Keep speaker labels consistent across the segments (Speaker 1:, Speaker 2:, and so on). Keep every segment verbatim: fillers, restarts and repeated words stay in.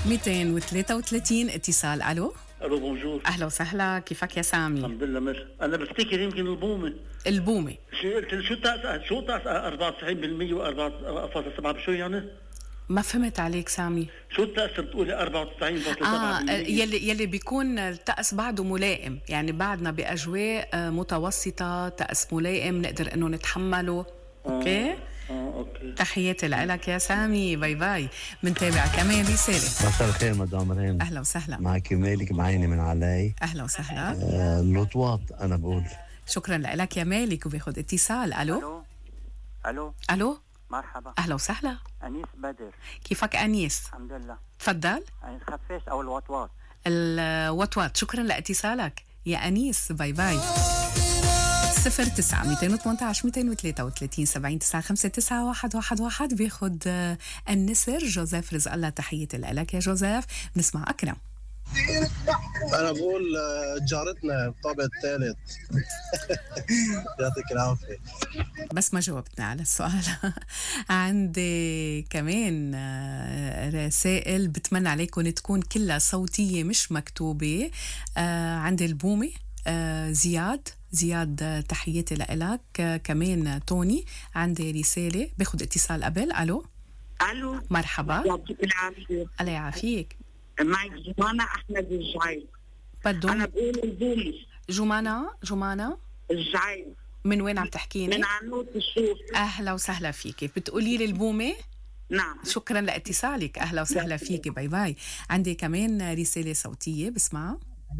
Speaker 1: مئتين وثلاثة وثلاثين اتصال. الو
Speaker 2: الو بونجور.
Speaker 1: اهلا وسهلا، كيفك يا سامي؟
Speaker 2: الحمد لله ماشي. انا بفتكر يمكن البومه
Speaker 1: البومه
Speaker 2: شو قلت شو تاس شو تاس أربعة وتسعين بالمية و4 فاصلة سبعة بشو يعني؟
Speaker 1: ما فهمت عليك سامي.
Speaker 2: شو التأس بتقولي أربعة وتسعين فاصلة سبعة بالمية؟
Speaker 1: اه يلي يلي بيكون التأس بعده ملائم، يعني بعدنا بأجواء متوسطة، تأس ملائم نقدر انه نتحمله. اوكي؟
Speaker 2: اه اه اوكي.
Speaker 1: تحياتي لك يا سامي، باي باي. منتابع كمان رسالة.
Speaker 3: مساء الخير مدام ريم.
Speaker 1: اهلا وسهلا.
Speaker 3: معك مالك معيني من علي.
Speaker 1: اهلا وسهلا.
Speaker 3: آه اللطواط انا بقول.
Speaker 1: شكرا لك يا مالك، وبياخد اتصال. الو
Speaker 4: الو الو
Speaker 1: الو
Speaker 4: مرحبا.
Speaker 1: اهلا وسهلا.
Speaker 4: انيس بدر.
Speaker 1: كيفك انيس؟
Speaker 4: الحمد لله.
Speaker 1: تفضل.
Speaker 4: انيس خفاش او الوطواط؟
Speaker 1: الوطواط. شكرا لاتصالك يا انيس، باي باي. صفر تسعة مئتين وثمانية عشر مئتين وثلاثة وثلاثين سبعين تسعة خمسة تسعة واحد واحد واحد. بياخد النسر جوزيف رزق الله. تحياتي لك يا جوزيف. بنسمع أكرم.
Speaker 5: أنا بقول جارتنا الطابق الثالث. يعطيك العافية.
Speaker 1: بس ما جاوبتنا على السؤال. عندي كمان رسائل بتمنى عليكم تكون كلها صوتية مش مكتوبة. عندي البومة زياد زياد تحياتي لك. كمان توني. عندي رسالة باخد اتصال قبل. ألو
Speaker 6: الو
Speaker 1: مرحبا.
Speaker 6: يعطيك العافية.
Speaker 1: الله يعافيك.
Speaker 6: معك جمانة أحمد الجعيل.
Speaker 1: بدو
Speaker 6: أنا بقول البومي.
Speaker 1: جمانة جمانة
Speaker 6: الجعيل.
Speaker 1: من وين عم تحكيني؟
Speaker 6: من عنوت الشوف.
Speaker 1: أهلا وسهلا فيكي. بتقولي لي البومة؟
Speaker 6: نعم.
Speaker 1: شكرا لاتصالك. أهلا وسهلا فيكي، باي باي. عندي كمان رسالة صوتية بسمعها.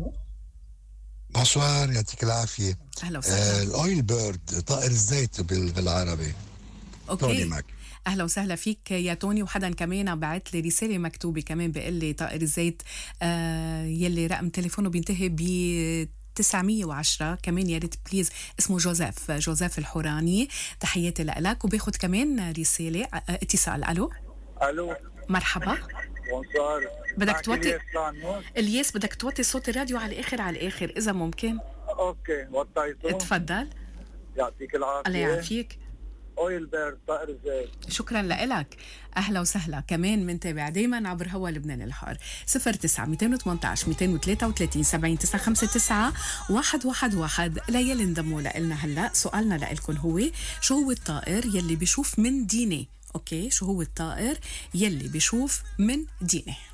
Speaker 7: بونسوار، يعطيك العافية.
Speaker 1: أهلا وسهلا.
Speaker 7: آه الأويل بيرد، طائر الزيت بالعربي.
Speaker 1: أوكي.
Speaker 7: توني معك.
Speaker 1: أهلا وسهلا فيك يا توني. وحدا كمان بعت لي رسالة مكتوبة كمان بيقول لي طائر الزيت آه يلي رقم تليفونه بينتهي ب تسعمية وعشرة. كمان يا ريت بليز اسمه جوزيف جوزيف الحوراني. تحياتي لك. وباخد كمان رسالة اتصال. ألو
Speaker 8: الو
Speaker 1: مرحبا.
Speaker 8: بونسوار.
Speaker 1: بدك توطي الياس بدك توطي صوت الراديو على الآخر على الآخر إذا ممكن.
Speaker 8: اوكي وطيته.
Speaker 1: تفضل.
Speaker 8: يعطيك العافية.
Speaker 1: الله يعافيك.
Speaker 8: اويل بيرد طائر الزيت.
Speaker 1: شكرا لك. أهلا وسهلا. كمان منتابع دايما عبر هوا لبنان الحار. صفر تسعة مئتين وثمانية عشر مئتين وثلاثة وثلاثين سبعين تسعة خمسة تسعة واحد واحد واحد. ليلي انضموا لنا هلا. سؤالنا لكم هو شو هو الطائر يلي بيشوف من دينه؟ اوكي، شو هو الطائر يلي بيشوف من دينه؟